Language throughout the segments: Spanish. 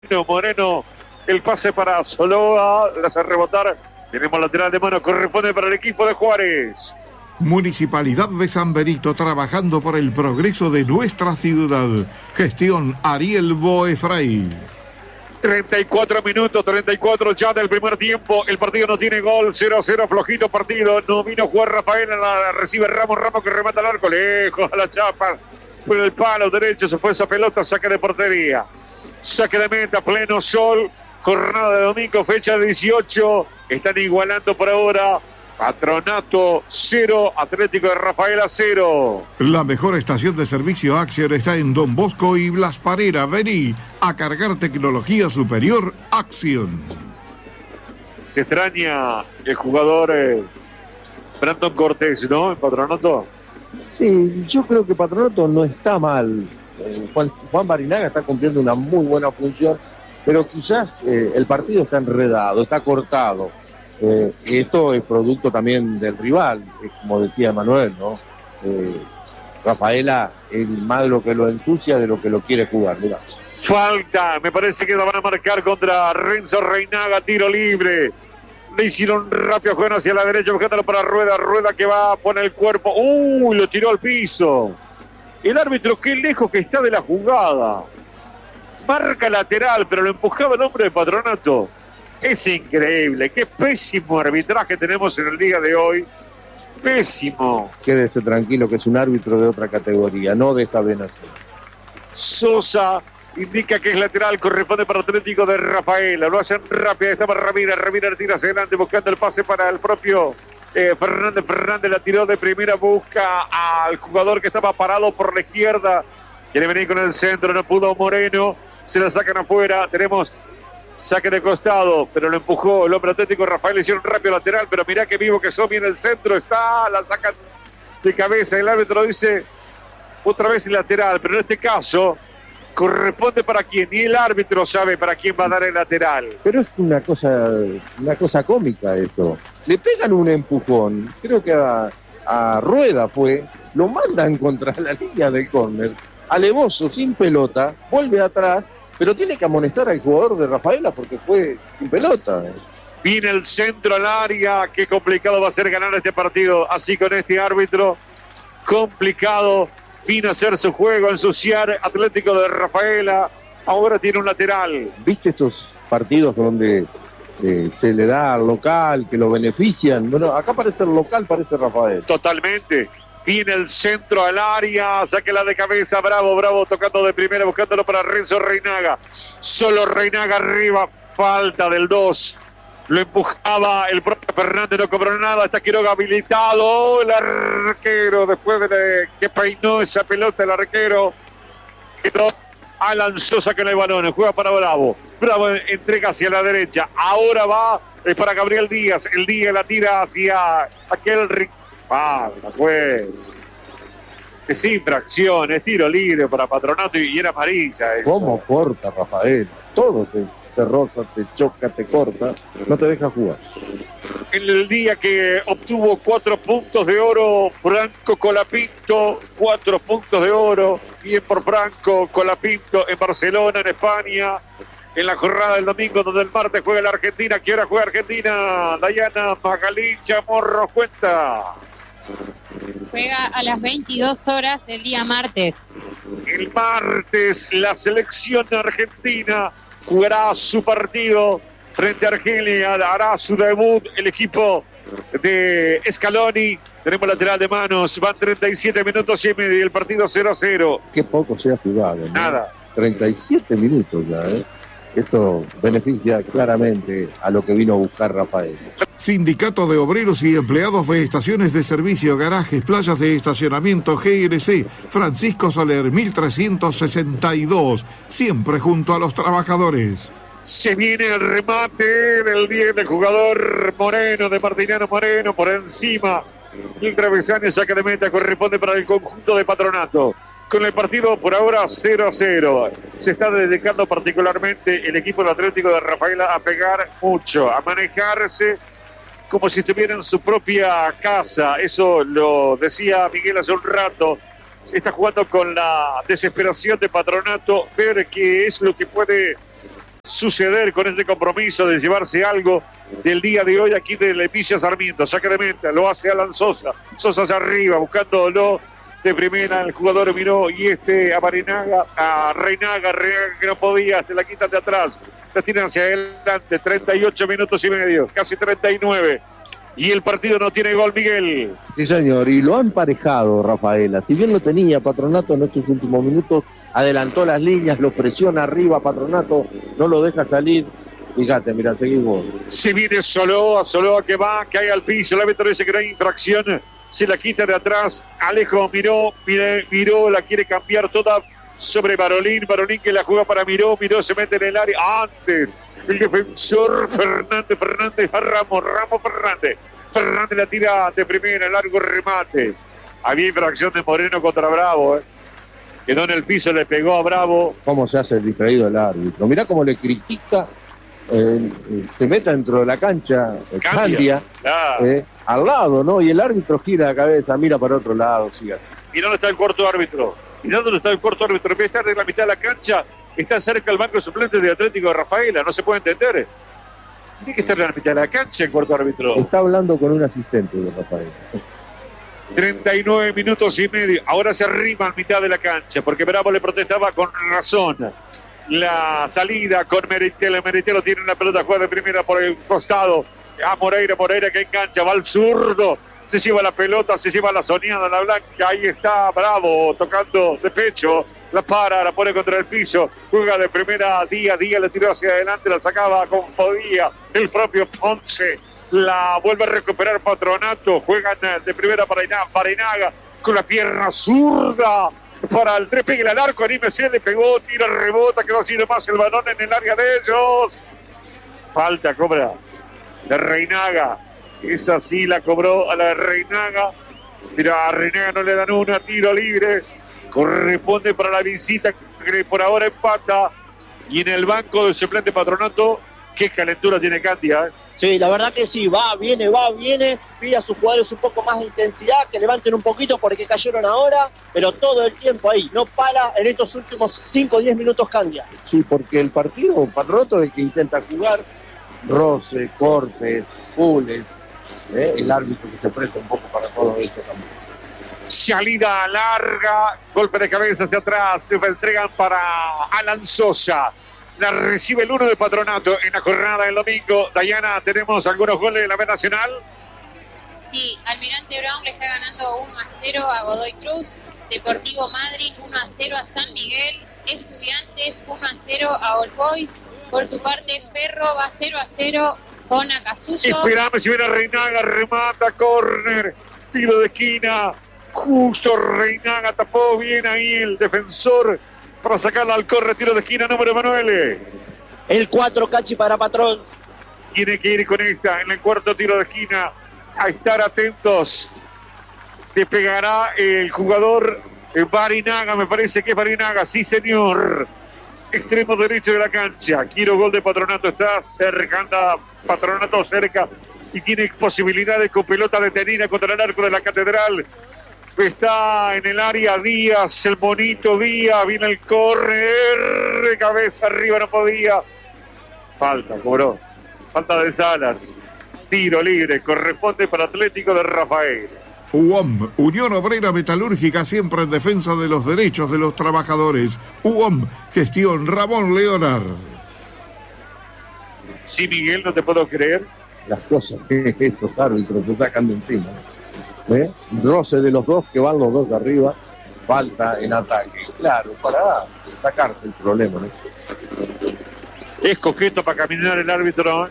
Moreno, el pase para Soloa, la hace rebotar. Tenemos lateral de mano, corresponde para el equipo de Juárez. Municipalidad de San Benito, trabajando por el progreso de nuestra ciudad. Gestión Ariel Boefray. 34 minutos, 34 ya del primer tiempo. El partido no tiene gol, 0-0, flojito partido. No vino a jugar Rafael, la recibe Ramos que remata al arco, lejos a la chapa. Por el palo derecho se fue esa pelota, saque de portería. Saque de meta, pleno sol. Jornada de domingo, fecha 18. Están igualando por ahora. Patronato 0, Atlético de Rafaela 0. La mejor estación de servicio Axion está en Don Bosco y Blas Parera. Vení a cargar tecnología superior Axion. Se extraña el jugador Brandon Cortés, ¿no? En Patronato. Sí, yo creo que Patronato no está mal. Juan Barinaga está cumpliendo una muy buena función, pero quizás el partido está enredado, está cortado. Esto es producto también del rival, como decía Manuel, ¿no? Rafaela es más de lo que lo ensucia de lo que lo quiere jugar, mirá. Falta, me parece que la van a marcar contra Renzo Reinaga, tiro libre. Le hicieron rápido, juegan hacia la derecha, buscándolo para Rueda que va a poner el cuerpo. Lo tiró al piso. El árbitro, qué lejos que está de la jugada. Marca lateral, pero lo empujaba el hombre de Patronato. Es increíble, qué pésimo arbitraje tenemos en el día de hoy. Pésimo. Quédese tranquilo que es un árbitro de otra categoría, no de esta Venación. Sosa indica que es lateral, corresponde para Atlético de Rafaela. Lo hacen rápido, estaba Ramírez tira hacia adelante buscando el pase para el propio Fernández la tiró de primera, busca al jugador que estaba parado por la izquierda. Quiere venir con el centro, no pudo Moreno. Se la sacan afuera, tenemos saque de costado, pero lo empujó el hombre Atlético Rafael, le hicieron rápido lateral, pero mirá que vivo que son, viene el centro, está, la sacan de cabeza, el árbitro dice otra vez el lateral, pero en este caso corresponde para quién, ni el árbitro sabe para quién va a dar el lateral. Pero es una cosa cómica esto. Le pegan un empujón, creo que a Rueda fue, lo mandan contra la línea del córner, alevoso, sin pelota, vuelve atrás, pero tiene que amonestar al jugador de Rafaela porque fue sin pelota. Viene el centro al área, qué complicado va a ser ganar este partido, así con este árbitro, complicado. Vino a hacer su juego, a ensuciar Atlético de Rafaela. Ahora tiene un lateral. ¿Viste estos partidos donde se le da al local, que lo benefician? Bueno, acá parece el local, parece Rafael. Totalmente. Viene el centro al área, sáquela de cabeza, Bravo tocando de primera, buscándolo para Renzo Reinaga. Solo Reinaga arriba, falta del 2. Lo empujaba el propio Fernández, no cobró nada, está Quiroga habilitado, el arquero, después de que peinó esa pelota, el arquero, quedó Alan Sosa con el balón, juega para Bravo entrega hacia la derecha, ahora va, es para Gabriel Díaz, el Díaz la tira hacia aquel pues. Es infracción, es tiro libre para Patronato y era amarilla eso. ¿Cómo corta Rafael? Todo te roza, te choca, te corta, no te deja jugar. En el día que obtuvo 4 puntos de oro, Franco Colapinto, 4 puntos de oro, bien por Franco Colapinto en Barcelona, en España, en la jornada del domingo, donde el martes juega la Argentina. ¿Qué hora juega Argentina? Dayana Magalín Chamorro, cuenta. Juega a las 22 horas el día martes. El martes la selección argentina jugará su partido frente a Argelia, hará su debut el equipo de Scaloni. Tenemos lateral de manos, van 37 minutos y medio, el partido 0-0. Qué poco se ha jugado, ¿no? Nada. 37 minutos ya, ¿eh? Esto beneficia claramente a lo que vino a buscar Rafael. Sindicato de Obreros y Empleados de Estaciones de Servicio, Garajes, Playas de Estacionamiento, GNC, Francisco Soler, 1362, siempre junto a los trabajadores. Se viene el remate del 10 del jugador Moreno, de Martiniano Moreno, por encima. El travesaño, saque de meta, corresponde para el conjunto de Patronato. Con el partido por ahora 0-0. Se está dedicando particularmente el equipo del Atlético de Rafaela a pegar mucho, a manejarse como si estuviera en su propia casa. Eso lo decía Miguel hace un rato. Está jugando con la desesperación de Patronato, ver qué es lo que puede suceder con este compromiso de llevarse algo del día de hoy aquí de Leticia Sarmiento. Saque de meta, lo hace Alan Sosa. Sosa hacia arriba, buscándolo de primera. El jugador miró y a Reinaga que no podía, se la quitan de atrás. La tiran hacia adelante, 38 minutos y medio, casi 39. Y el partido no tiene gol, Miguel. Sí, señor, y lo ha emparejado Rafaela. Si bien lo tenía Patronato en estos últimos minutos, adelantó las líneas, lo presiona arriba Patronato, no lo deja salir. Fíjate, mira, seguimos. Se viene Soloa que va, cae al piso, el árbitro dice que no hay infracción, se la quita de atrás. Alejo miró, la quiere cambiar toda sobre Barolín que la juega para Miró se mete en el área. Antes, el defensor Fernández a Ramos Fernández la tira de primera, largo remate. Había infracción de Moreno contra Bravo, quedó en el piso, le pegó a Bravo. ¿Cómo se hace el distraído el árbitro? Mirá cómo le critica, se mete dentro de la cancha, Candia, al lado, ¿no? Y el árbitro gira la cabeza, mira para otro lado, sigue así. ¿Y dónde está el cuarto árbitro? En vez de estar en la mitad de la cancha, está cerca del banco suplente de Atlético de Rafaela, no se puede entender. Tiene que estar en la mitad de la cancha el cuarto árbitro. Está hablando con un asistente de Rafaela. 39 minutos y medio. Ahora se arriba a mitad de la cancha, porque Bravo le protestaba con razón. La salida con Meritelo. Meritelo tiene una pelota, juega de primera por el costado. A Moreira que engancha, va al zurdo. Se lleva la pelota, se lleva la soñada, la blanca. Ahí está Bravo tocando de pecho. La para, la pone contra el piso. Juega de primera Díaz le tiró hacia adelante, la sacaba con podía. El propio Ponce la vuelve a recuperar Patronato. Juegan de primera para Inaga con la pierna zurda. Para el 3, pegue al arco, anímese, le pegó, tira, rebota, quedó así nomás el balón en el área de ellos. Falta, cobra de Reinaga. Esa sí la cobró a la Reinaga. Pero a Reinaga no le dan una, tiro libre. Corresponde para la visita, que por ahora empata. Y en el banco del suplente Patronato, qué calentura tiene Candia, Sí, la verdad que sí, va, viene, pide a sus jugadores un poco más de intensidad, que levanten un poquito porque cayeron ahora, pero todo el tiempo ahí, no para en estos últimos 5 o 10 minutos Candia. Sí, porque el partido, Patronato es el que intenta jugar, roce, cortes, fules, el árbitro que se presta un poco para todo esto también. Salida larga, golpe de cabeza hacia atrás, se entregan para Alan Sosa. La recibe el 1 de Patronato en la jornada del domingo. Dayana, ¿tenemos algunos goles de la B Nacional? Sí, Almirante Brown le está ganando 1-0 a Godoy Cruz. Deportivo Madryn 1-0 a San Miguel. Estudiantes 1-0 a All Boys. Por su parte, Ferro va 0-0 con Acasuso. Esperame si viene Reinaga, remata, córner, tiro de esquina. Justo Reinaga tapó bien ahí el defensor para sacarla al córner, tiro de esquina, número Emanuele. El 4, Cachi para Patrón. Tiene que ir con esta en el cuarto tiro de esquina. A estar atentos. Le pegará el jugador Barinaga, me parece que es Barinaga. Sí, señor. Extremo derecho de la cancha. Quiero gol de Patronato. Está cerca, anda Patronato cerca. Y tiene posibilidades con pelota detenida contra el arco de la Catedral. Está en el área Díaz, el bonito Díaz, viene el córner, de cabeza arriba, no podía. Falta, cobró. Falta de Salas. Tiro libre, corresponde para Atlético de Rafael. UOM, Unión Obrera Metalúrgica, siempre en defensa de los derechos de los trabajadores. UOM, gestión Ramón Leonard. Sí, Miguel, no te puedo creer. Las cosas que estos árbitros se sacan de encima. Roce de los dos, que van los dos arriba, falta en ataque. Claro, para sacarte el problema, ¿no? Es coqueto para caminar el árbitro.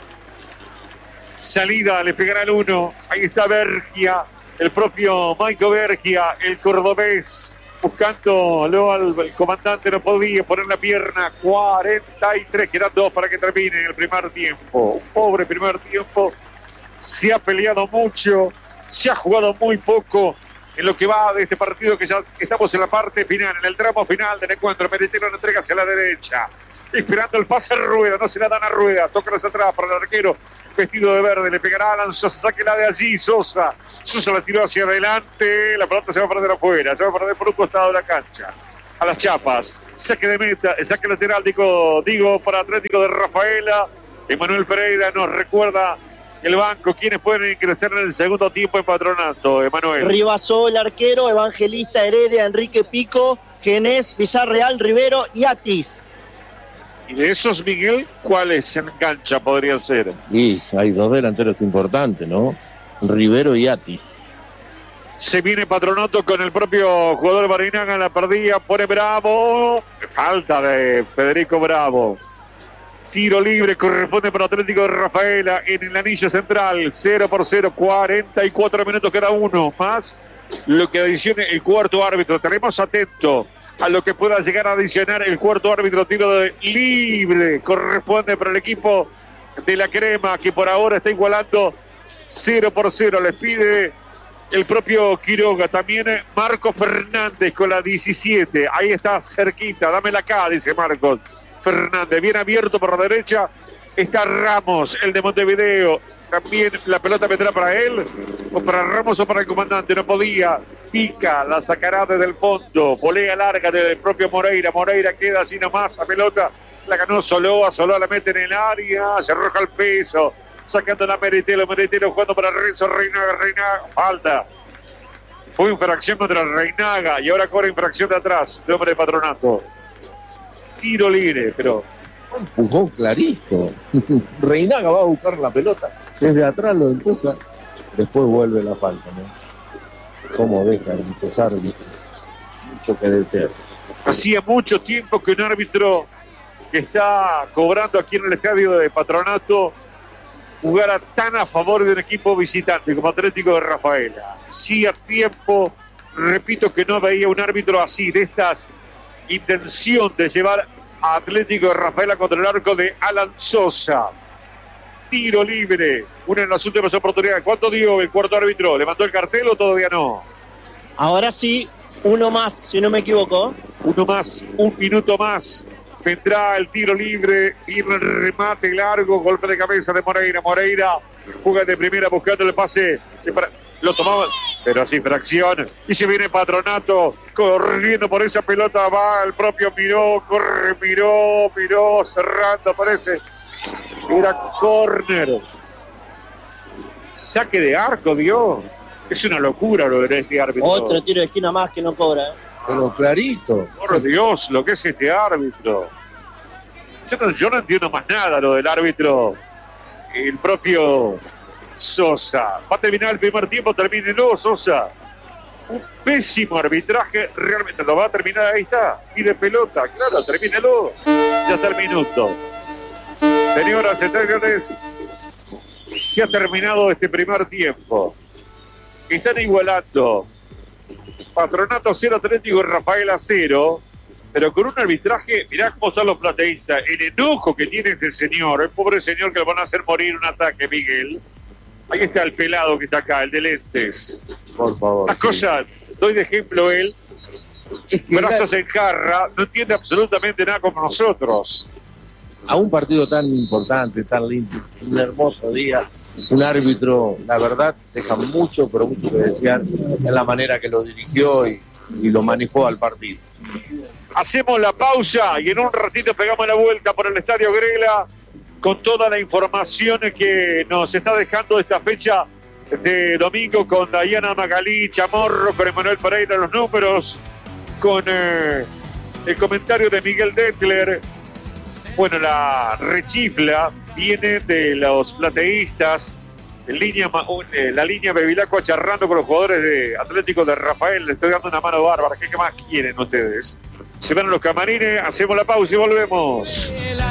Salida, le pegará el 1. Ahí está Bergia, el propio Maico Bergia, el cordobés, buscándolo al comandante, no podía poner la pierna. 43, quedan 2 para que termine el primer tiempo. Un pobre primer tiempo. Se ha peleado mucho. Se ha jugado muy poco en lo que va de este partido, que ya estamos en la parte final, en el tramo final del encuentro. Meritelo la entrega hacia la derecha, esperando el pase a Rueda, no se la dan a Rueda, toca hacia atrás para el arquero, vestido de verde, le pegará a Alan Sosa, saque la de allí, Sosa la tiró hacia adelante, la pelota se va a perder afuera, se va a perder por un costado de la cancha. a las chapas. Saque de meta, saque lateral, digo para Atlético de Rafaela. Emanuel Pereira nos recuerda el banco, quienes pueden ingresar en el segundo tiempo en Patronato, Emanuel. Ribasó el arquero, Evangelista, Heredia, Enrique Pico, Genés, Villarreal, Rivero y Atis. Y de esos, Miguel, ¿cuáles en cancha podría ser? Y hay dos delanteros importantes, ¿no? Rivero y Atis. Se viene Patronato con el propio jugador Barinaga en la perdida, pone Bravo. Falta de Federico Bravo. Tiro libre corresponde para Atlético de Rafaela en el anillo central. 0-0, 44 minutos cada uno. Más lo que adicione el cuarto árbitro. Tenemos atento a lo que pueda llegar a adicionar el cuarto árbitro. Tiro de libre corresponde para el equipo de la Crema, que por ahora está igualando 0-0. Les pide el propio Quiroga. También Marco Fernández con la 17. Ahí está cerquita. Dámela acá, dice Marcos Fernández. Bien abierto por la derecha. Está Ramos, el de Montevideo. También la pelota vendrá para él, o para Ramos o para el comandante. No podía. Pica, la sacará desde el fondo. Volea larga del propio Moreira. Moreira queda así nomás. La pelota la ganó Soloa. Soloa la mete en el área. Se arroja el peso. Sacando la Meritelo. Meritelo jugando para Renzo Reinaga. Reinaga. Falta. Fue infracción contra Reinaga. Y ahora corre infracción de atrás. De hombre de Patronato. Tiro libre, pero Empujón clarito. Reinaga va a buscar la pelota. Desde atrás lo empuja. Después vuelve la falta, ¿no? ¿Cómo deja de empezar? Mucho que desear. hacía mucho tiempo que un árbitro que está cobrando aquí en el estadio de Patronato jugara tan a favor de un equipo visitante como Atlético de Rafaela. Sí, a tiempo, repito, que no veía un árbitro así, de estas intención de llevar a Atlético de Rafaela contra el arco de Alan Sosa. Tiro libre, una en las últimas oportunidades. ¿Cuánto dio el cuarto árbitro? ¿Le mandó el cartel o todavía no? Ahora sí, uno más, si no me equivoco. Uno más, un minuto más. Vendrá el tiro libre y el remate largo, golpe de cabeza de Moreira. Moreira juega de primera buscando el pase. Lo tomaba, pero sin fracción. Y se viene Patronato corriendo por esa pelota. Va el propio Miró, corre Miró, cerrando, parece. Era córner. Saque de arco, Dios. Es una locura lo de este árbitro. Otro tiro de esquina más que no cobra. Pero clarito. Por Dios, lo que es este árbitro. Yo no entiendo más nada lo del árbitro. El propio Sosa. Va a terminar el primer tiempo, termínelo, Sosa. Un pésimo arbitraje, realmente lo va a terminar, ahí está. Y de pelota, claro, termínelo. Ya está el minuto. Señoras y señores, se ha terminado este primer tiempo. Están igualando. Patronato 0, Atlético Rafaela 0, pero con un arbitraje, mirá cómo están los plateístas, el enojo que tiene este señor, el pobre señor que le van a hacer morir un ataque, Miguel. Ahí está el pelado que está acá, el de lentes. Por favor. Las cosas, doy de ejemplo él, Es que brazos en jarra, no entiende absolutamente nada como nosotros. a un partido tan importante, tan lindo, un hermoso día, un árbitro, la verdad, deja mucho, pero mucho que desear en la manera que lo dirigió y lo manejó al partido. Hacemos la pausa y en un ratito pegamos la vuelta por el Estadio Grela con toda la información que nos está dejando esta fecha de domingo con Dayana Magalí Chamorro, con Emanuel Pereira los números, con el comentario de Miguel Detler. Bueno, la rechifla viene de los plateístas, la línea Bevilacqua charrando con los jugadores de Atlético de Rafael. Le estoy dando una mano bárbara. ¿Qué más quieren ustedes? Se van a los camarines, hacemos la pausa y volvemos.